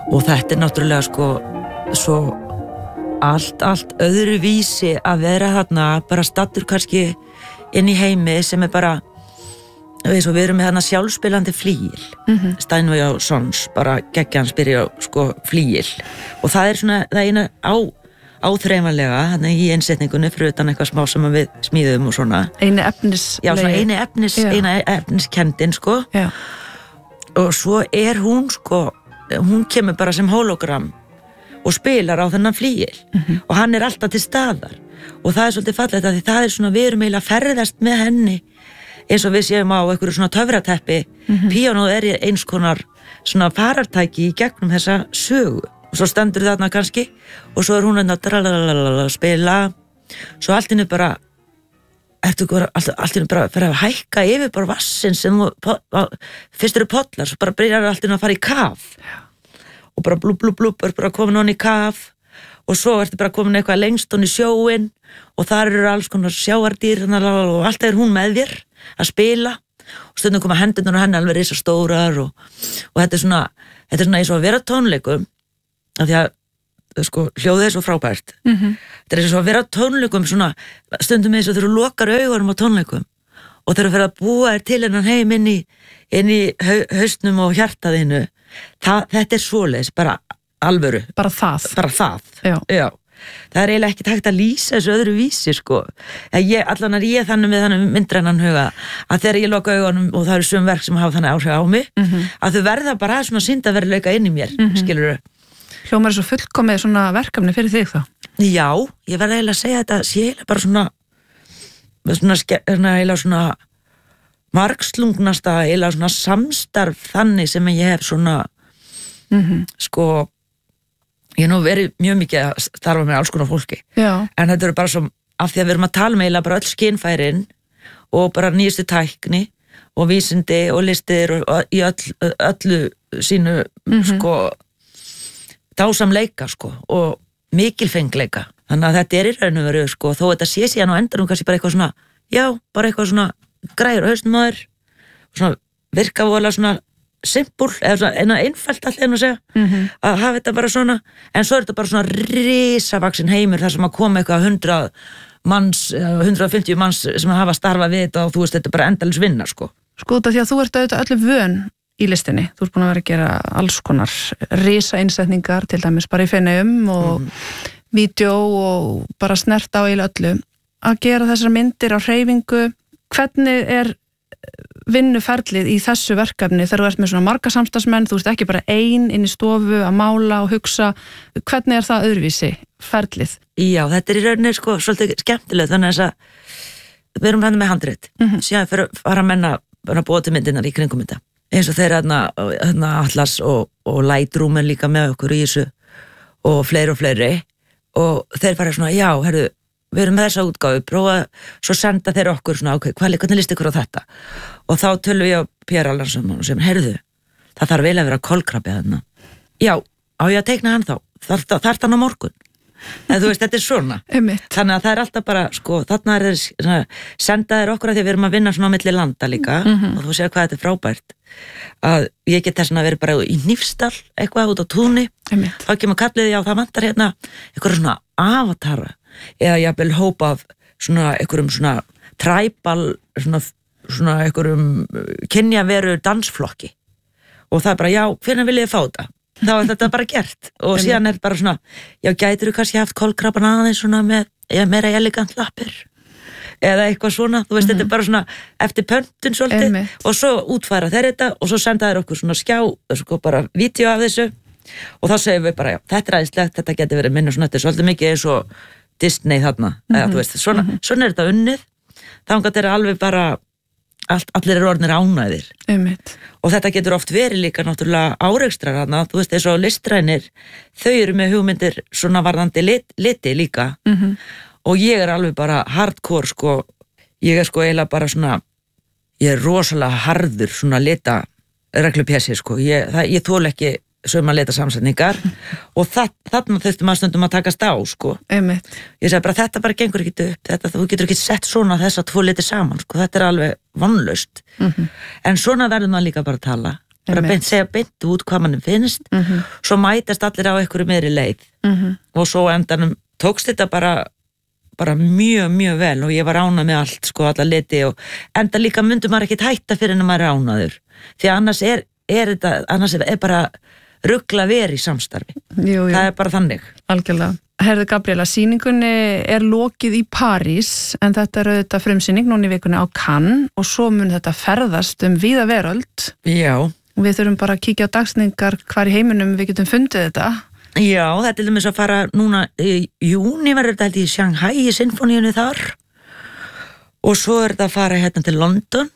og þetta náttúrulega sko svo allt öðruvísi að vera þarna bara stattur kannski inn í heimi sem bara við erum með þarna sjálfspilandi flíil Steinway og Sons bara geggjan spyrja sko flíil og það svona það eina áþreifanlega þarna í einsetningunni fyrir utan eitthvað smá sem við smíðum og svona eina efniskendin sko já. Og svo hún sko hún kemur bara sem hologram og spilar á þennan flíil og hann alltaf til staðar og það svolítið fallegt að því það svona við erum eiginlega ferðast með henni eins og við séum á einhverju svona töfrateppi píanóð eins konar svona farartæki í gegnum þessa sögu og svo stendur þarna kannski og svo hún að spila svo allt innu bara allt innu bara fyrir að hækka yfir bara vassin sem fyrst eru pollar svo bara byrjar allt innu að fara í kaf og bara blúb bara komin hon í kaf og svo bara komin eitthvað lengst hon í sjóin og þar eru alls konar sjáardýr og alltaf hún með þér að spila og stundum koma hendurnar og henni alveg risa stórar og þetta svona eins og að vera tónleikum af því að sko hljóðið svo frábært þetta eins og að vera tónleikum svona stundum eins og þegar þú lokar augunum á tónleikum og þegar þú fer að búa til hennan heim inn í hausnum og hjartaðinu þetta svoleiðis bara alvöru bara það. Já. Það eiginlega ekki hægt að lýsa þessu öðru vísi sko allan að ég þannig með þannig myndrænan huga að þegar ég loka augunum og það eru sum verk sem hafa þannig áhrif á mig að þau verða bara svona sýndarveruleika inn í mér skilurðu hljómar svo fullkomið svona verkefni fyrir þig þá já, ég verð eiginlega að segja þetta sé eiginlega bara eiginlega svona margslungnasta eiginlega svona samstarf þannig sem ég hef svona sko ég nú verið mjög mikið að starfa með alls konar fólki já. En þetta eru bara svo af því að við erum að tala með eiginlega bara öll skynfærin og bara nýjustu tækni og vísindi og listir og í öllu sínu sko dásamleika sko og mikilfengleika þannig að þetta í raun og veru sko þó þetta sé síðan á endanum kannski bara eitthvað svona já, bara eitthvað svona græður á hausnum á þér svona virka voðalega svona simpul, eða svona eina einfalt allir að segja að hafa þetta bara svona en svo þetta bara svona risavaksin heimur þar sem að koma eitthvað 150 manns sem hafa starfað við þetta og þú veist þetta bara endalaus vinna sko þetta því að þú ert auðvitað öllu vön í listinni, þú ert búin að vera að gera alls konar risa innsetningar til dæmis bara í Feneyjum og vídeo og bara snert á eiginlega öllu að gera þessar myndir á hreyfingu hvernig vinnuferlið í þessu verkefni þegar þú ert með svona marga samstarfsmenn þú ert ekki bara ein inn í stofu að mála og hugsa, hvernig það öðruvísi ferlið? Já, þetta í rauninni sko svolítið skemmtilegt þannig að við erum hann með handrit síðan fara menna að búa til myndirnar í kringum þetta eins og þeir Atlas og Lightroom líka með okkur í þessu og fleiri og þeir fara svona, já, herðu við erum með þessa útgáfu, prófa svo senda þeir okkur svona, ok, hvernig líst ykkur á þetta og þá tölum við á Pér Allarsson og sem, heyrðu, það þarf vel að vera kolkrabbi þarna já, á ég að teikna hann þá þarf hann á morgun en þú veist, þetta svona þannig að það alltaf bara, sko, þarna þeir senda þeir okkur að því að við erum að vinna svona á milli landa líka og þú séu hvað þetta frábært að ég get þess að vera bara í Hnífsdal eitthvað út á túni þá kemur kallið, já, það vantar hérna eitthvað svona avatara eða jafnvel hópa af svona einhverjum svona tribal svona einhverjum kynjaveru dansflokki og það bara, já, hvernig vil ég fá þetta? Þá þetta bara gert og síðan bara svona, já, gætirðu kannski haft kolkrabban aðeins svona með meira elegant lappir eða eitthvað svona, þú veist, þetta bara svona eftir pöntun svolítið og svo útfæra þeir þetta og svo senda þeir okkur svona skjá, sko bara vídeo af þessu og þá segjum við bara, já, þetta æðislegt, þetta getur verið minna svona, þetta svolítið mikið eins og Disney þarna, eða þú veist, svona þetta unnið, þangað er alveg bara allir orðnir ánægðir og þetta getur oft verið líka náttúrulega árekstrar þarna, þú veist, eins og listrænir þau eru með hugmyndir svona varðandi liti líka og ég alveg bara hardcore sko, ég sko eiginlega bara svona ég rosalega harður svona lita reglupjessi sko, ég þól ekki sögum að leta samsetningar og þarna þurftum að stundum að takast á sko. Ég segi bara þetta bara gengur ekki upp þú getur ekki sett svona þessa tvo liti saman sko. Þetta alveg vonlaust en svona verður maður líka bara að tala bara segja beint út hvað mann finnst, svo mætast allir á einhverju meiri leið og svo endanum tókst þetta bara mjög, mjög vel og ég var ánað með allt, sko, alla liti og enda líka myndi maður ekkert hætta fyrir en maður ánaður, því annars annars er bara rugla verið í samstarfi. Jú. Það bara þannig. Algjörlega. Herðu Gabriela, sýningunni lokið í París, en þetta auðvitað frumsýning núna í vikunni á Cannes og svo mun þetta ferðast víða veröld. Já. Og við þurfum bara að kíkja á dagsningar hvar í heiminum við getum fundið þetta. Já, þetta til dæmis að fara núna í júni verður þetta held í Shanghai í sinfoníunni þar og svo þetta að fara hérna til London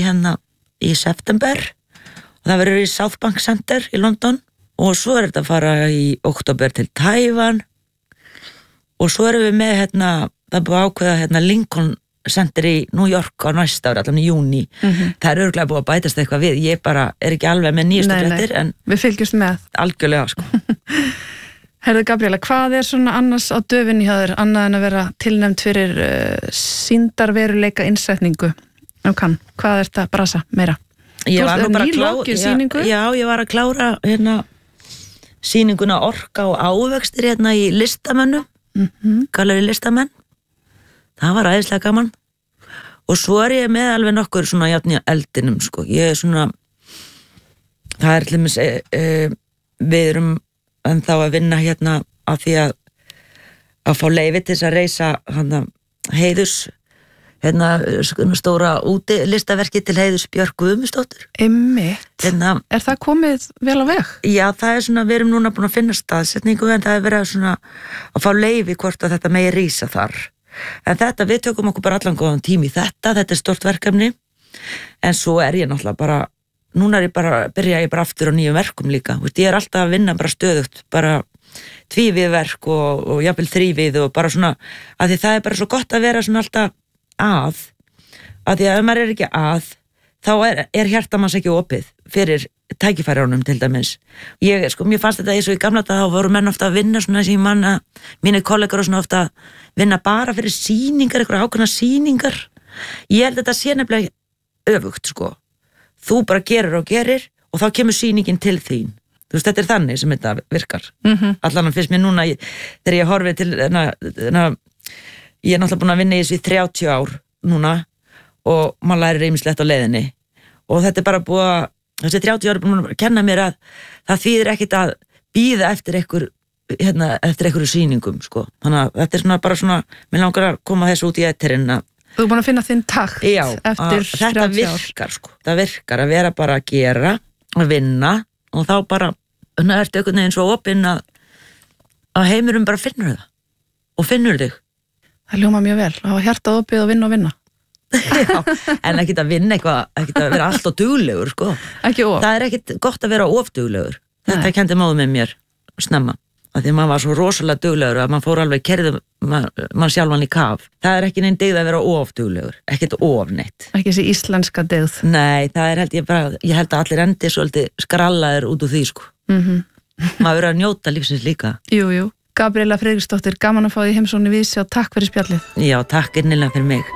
í september og það verður í South Bank Center í London og svo þetta að fara í oktober til Tævan og svo erum við með það búið að ákveða Lincoln Center í New York á næsta ári, allan í júni. Það örugglega búið að bætast eitthvað við, ég bara ekki alveg með nýjastu fréttir en við fylgjumst með. Algjörlega, sko. Herðu Gabriela, hvað svona annars á döfinni hjá þér, annað en að vera tilnefnd fyrir sýndarveruleika innsetningu á Cannes? Hvað þetta að brasa meira? Ég var nú bara sýningu? Já, ég var að klára sýninguna Orka og ávextir í listamönnum, galleri listamenn. Það var æðislega gaman og svo ég með alveg nokkur svona jafn í eldinum, sko. Ég svona það til dæmis við erum ennþá að vinna af því að fá leyfi til þess að reisa heiðurs stóra úti listaverki til heiðurs Björk Guðmundsdóttur. Einmitt. Er það komið vel á veg? Já, það svona, við erum núna búin að finna staðsetningu en það verið svona að fá leyfi hvort að þetta megi rísa þar. En þetta, við tökum okkur bara allan góðan tími í þetta stórt verkefni en svo ég náttúrulega bara núna byrja ég bara aftur á nýjum verkum líka, ég alltaf að vinna bara stöðugt, bara tvívið verk og jafnvel þrívið og bara svona, að því það bara svo gott að vera svona alltaf að því að ef maður ekki að þá hjarta manns ekki opið fyrir tækifærunum til dæmis. Mér fannst þetta eins og í gamla dag þá voru menn ofta að vinna svona sem mínir kollegar og svona ofta að vinna bara fyrir sýningar, eitthvað ákveðna sýningar. Ég held þetta sé nefnilega öfugt, sko. Þú bara gerir og þá kemur sýningin til þín. Þú veist, þetta þannig sem þetta virkar. Allan fyrst mér núna, þegar ég horfi til ég náttúrulega búin að vinna í þessu í 30 ár núna og maður lærir ýmislegt á leiðinni og þetta bara búið að þessi 30 ári búin að kenna mér að það þýðir ekkit að bíða eftir einhverju sýningum, sko. Þannig að þetta svona bara svona, mér langar að koma þessu út í éterinn að þú búin að finna þinn takt eftir 30 ár. Þetta virkar, sko. Það virkar að vera bara að gera, að vinna og þá bara, ertu einhvern veginn svo opinn að heimurum bara finnur það og finnur þig. Það hljóma mjög vel, að hafa hjartað opið og vinna. Já, en ekkit að vinna eitthvað, ekkit að vera alltaf duglegur, sko. Ekki of. Það ekkit gott að vera ofduglegur. Þetta kendi móðu með mér snemma, að því að maður var svo rosalega duglegur að maður fór alveg kerðu mann sjálfan í kaf. Það ekki neinn dygð að vera ofduglegur, ekkit ofneitt. Ekki þessi íslenska dygð. Nei, það ég held að allir endi svolítið skrallaðir út úr því, sko. Maður verður að njóta lífsins líka. Jú. Gabriela Friðriksdóttir, gaman að fá því heimsókn í Vísi og takk fyrir spjallið. Já, takk innilega fyrir mig.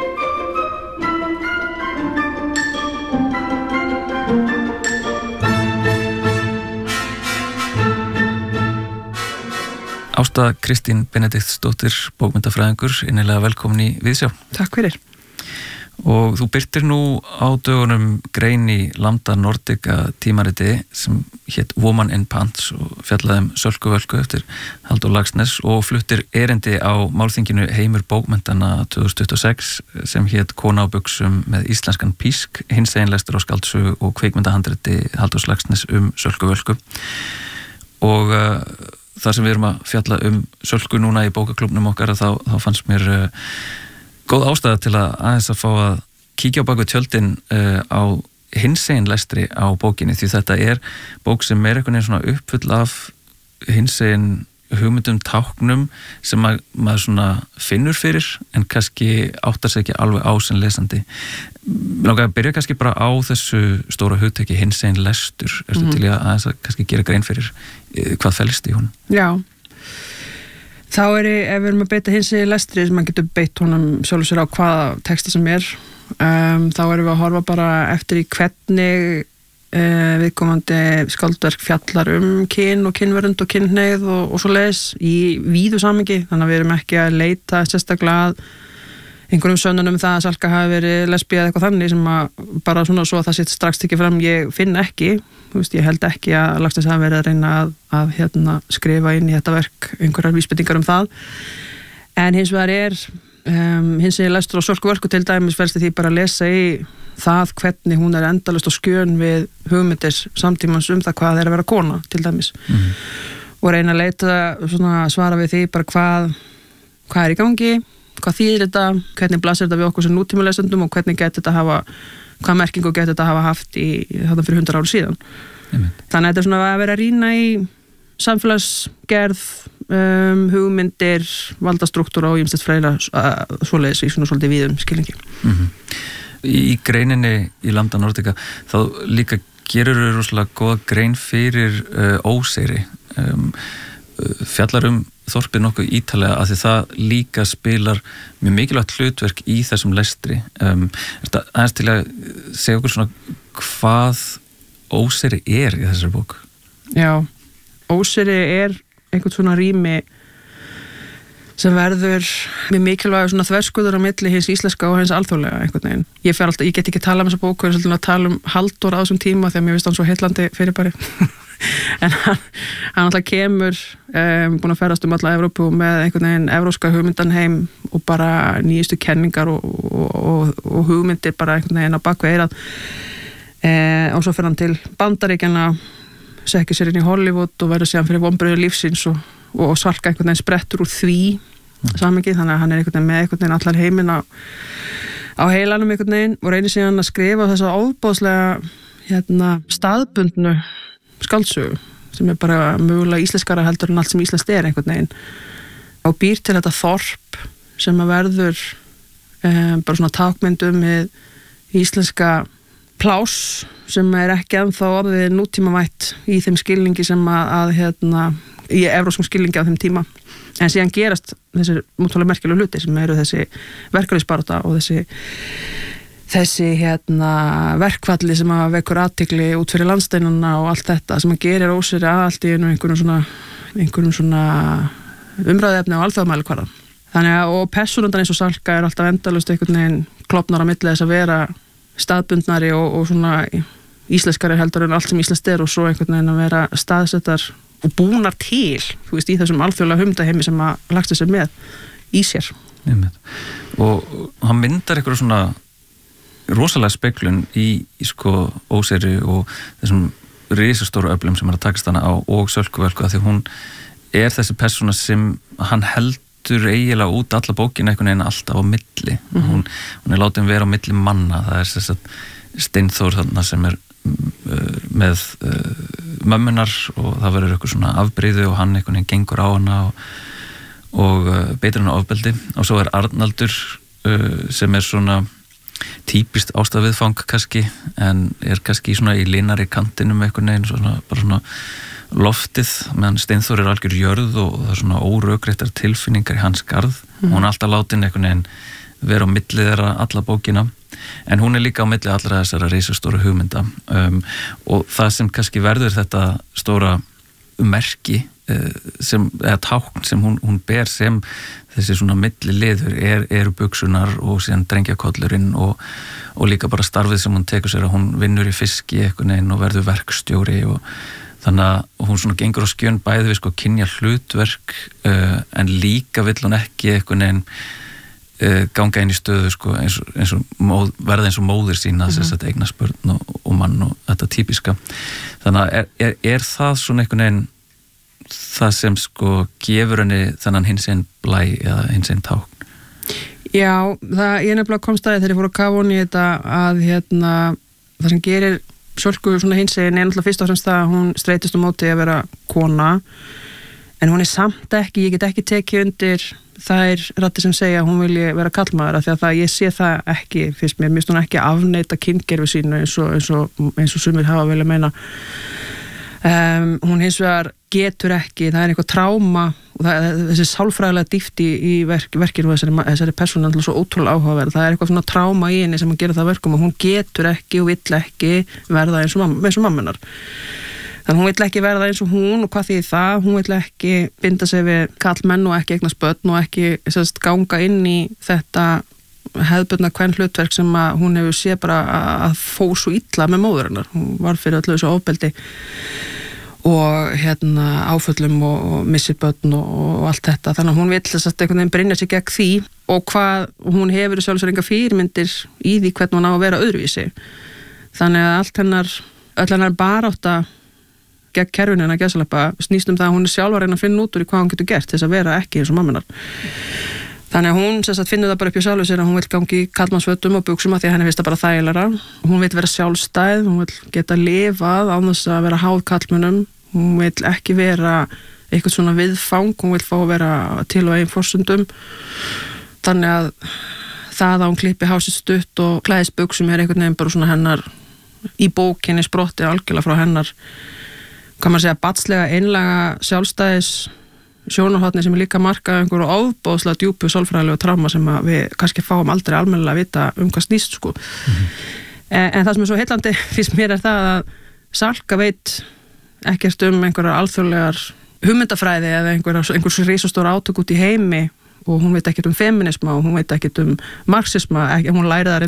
Ásta Kristín Benediktsdóttir, bókmyndafræðingur, innilega velkomin í Víðsjá. Takk fyrir. Og þú birtir nú á dögunum grein í Lambda Nordica tímariti sem hét Woman in Pants og fjallaði Sölku Völku eftir Halldór Laxness og fluttir erindi á málþinginu Heimur bókmyndana 2026 sem hét Kona á buxum með íslenskan písk, hinseginlestur á skáldsögu og kvikmyndahandriti Halldórs Laxness Sölku Völku. Og þar sem við erum að fjalla Sölku núna í bókaklúbnum okkar þá fannst mér góð ástæða til að aðeins að fá að kíkja á baku tjöldin á hinsegin lestri á bókinni því þetta bók sem einhvern veginn svona uppfull af hinsegin hugmyndum táknum sem maður svona finnur fyrir en kannski áttar sig ekki alveg á sem lesandi. Mér langar að byrja kannski bara á þessu stóra hugtaki hinsegin lestur. Ertu til að aðeins að kannski gera grein fyrir hvað felst í hún? Já. Þá ef við erum að beita hinsegin lestri sem maður getur beitt honum sjálfur sér á hvaða texti sem þá erum við að horfa bara eftir í hvernig viðkomandi skáldverk fjallar kyn og kynverund og kynhneigð og svo leiðis í víðu samhengi, þannig að við erum ekki að leita sérstaklega að einhverjum sönnunum það að Salka hafi verið lesbía eða eitthvað þannig sem að bara svona svo að það sitt strax tekið fram, ég finn ekki, þú veist, ég held ekki að Laxness hafi verið að reyna að skrifa inn í þetta verk einhverjar vísbendingar það, en hins vegar hins vegar lestur á Sölku Völku til dæmis felst því bara að lesa í það hvernig hún endalaust á skjön við hugmyndir samtímans það hvað að vera kona til dæmis og reyna að leita svona svara við því bara hvað í gangi, hvað þýðir þetta, hvernig blasir þetta við okkur sem nútímalesendum og hvernig getur þetta hvað merkingu getur þetta hafa haft í þetta fyrir 100 ára síðan. Þannig að þetta svona að vera að rýna í samfélagsgerð, hugmyndir, valdastruktúra og ýmislegt fleira svoleiðis í svona svolítið víðum skilningi. Í greininni í Lambda Nordica þá líka gerur þau rosalega góða grein fyrir óseyri, fjallar þorpið nokkuð ítalega að því það líka spilar mjög mikilvægt hlutverk í þessum lestri. Þetta aðeins til að segja okkur svona hvað óseyri í þessari bók? Já, óseyri einhvern svona rými sem verður mjög mikilvæg svona þverskurður á milli hins íslenska og hins alþjóðlega einhvern veginn. Ég get ekki tala þessa bóku en að tala Halldór á þessum tíma þegar mér finnst hann svo heillandi fyrirbæri. En hann alltaf kemur búin að ferðast alla Evrópu með einhvern veginn evrópska hugmyndanheim og bara nýjustu kenningar og hugmyndir bara einhvern veginn á bakvið eyrað og svo fer hann til Bandaríkjanna, sekkur sér inn í Hollywood og verður síðan fyrir vonbrigði lífsins og Salka einhvern veginn sprettur úr því samhengi, þannig að hann einhvern veginn með einhvern veginn allar heiminn á heilanum einhvern veginn og reynir síðan að skrifa þessa ofboðslega staðbundnu skáldsögu sem bara mögulega íslenskara heldur en allt sem íslenskt einhvern veginn og býr til þetta þorp sem að verður bara svona tákmyndum með íslenska pláss sem ekki ennþá orðið nútímavætt í þeim skilningi sem í evrópskum skilningi á þeim tíma en síðan gerast þessir mútulega merkilega hluti sem eru þessi verkalýðsbarátta og þessi verkfalli sem að vekur athygli út fyrir landsteinana og allt þetta sem að gerir óseyri allt í einhverjum svona umræðefni á alþjóðamælikvarða. Þannig að og persónundan eins og Salka alltaf endalaust einhvern veginn klofnar á milli þess að vera staðbundnari og svona íslenskari heldur en allt sem íslenskt og svo einhvern veginn að vera staðsettar og búnar til, þú veist, í þessum alþjóðlega hugmyndaheimi sem að Laxness með í sér. Og hann myndar einhverju svona rosalega speglun í sko óseyri og þessum risastóru öflum sem að takast hana á og Sölku Völku að því hún þessi persóna sem hann heldur eiginlega út alla bókina einhvern veginn alltaf á milli. Hún látin vera á milli manna, það þess að Steinþór þarna sem með mömmunar og það verður eitthvað svona afbrýðu og hann einhvern veginn gengur á hana og beitir hana ofbeldi og svo Arnaldur sem svona típist ástæðviðfang kannski en kannski svona í linari kantinum einhvern veginn svona, bara svona loftið meðan Steinþór algjör jörð og það svona órökréttar tilfinningar í hans garð og hún alltaf látin einhvern veginn vera á milli þeirra alla bókina en hún líka á milli allra þessara risastóru hugmynda og það sem kannski verður þetta stóra merki eða tákn sem hún ber sem þessi svona milli liður eru buksunar og síðan drengjakollurinn og líka bara starfið sem hún tekur sér að hún vinnur í fiski einhvern veginn og verður verkstjóri og þannig að hún svona gengur á skjön bæði við sko kynja hlutverk en líka vill hún ekki einhvern veginn ganga inn í stöðu sko verða eins og móðir sína þess að eignast börn og mann og þetta típiska þannig að það svona einhvern veginn það sem sko gefur henni þennan hinsegin blæ eða hinsegin tákn? Já, ég nefnilega komst að þegar ég fór að kafa honi í þetta að það sem gerir Sölku svona hinsegin náttúrulega fyrst og fremst það að hún streitist á móti að vera kona en hún samt ekki, ég get ekki tekið undir þær rættir sem segja að hún vilji vera karlmaður af því að ég sé það ekki fyrst mér finnst hún ekki afneita kyngerfi sínu eins og sumir hafa vilja meina Hún hins vegar getur ekki, það eitthvað tráma og þessi sálfræðilega dýpt í verkinu og þessari persónu er svo ótrúlega áhugaverð, það eitthvað svona tráma í henni sem að gera það verkum og hún getur ekki og vill ekki verða eins og mammenar. Þannig hún vill ekki verða eins og hún og hvað þýðir það, hún vill ekki binda sig við karlmenn og ekki eignast börn og ekki ganga inn í þetta hefðbundna kvenhlutverk sem að hún hefur séð bara að fór svo illa með móður hennar. Hún var fyrir öllu þessu ofbeldi og áföllum og missir börn og allt þetta. Þannig að hún vill einhvern veginn brynja sig gegn því og hvað hún hefur sjálfsög enga fyrirmyndir í því hvernig hún á að vera öðruvísi. Þannig að öll hennar barátta gegn kerfinu hennar gæsalappa snýst það að hún sjálf að reyna að finna út úr í hvað hún getur gert til þess að vera ekki eins og mammenar. Þannig að hún finnur það bara upp í sjálfu sér að hún vil gangi í karlmannsfötum og buxum að því að henni finnst það bara þægilegra. Hún vil vera sjálfstæð, hún vil geta lifað án þess að vera háð karlmönnum, hún vil ekki vera eitthvað svona viðfang, hún vil fá að vera til á eigin forsendum. Þannig að það að hún klippi hásið stutt og klæðist buxum einhvern veginn bara svona hennar í bókinni sprotti algjörlega frá hennar, kann man segja, batslega einlaga sjálfstæðis sjónarhotni sem líka marka einhverju ofbóðslega djúpu sálfræðilegu tráma sem við kannski fáum aldrei almennilega að vita hvað snýst sko. En það sem svo heillandi finnst mér það að Salka veit ekkert einhverjar alþjóðlegar hugmyndafræði eða einhvers risastóra átök út í heimi og hún veit ekkert feminisma og hún veit ekkert marxisma, hún læri það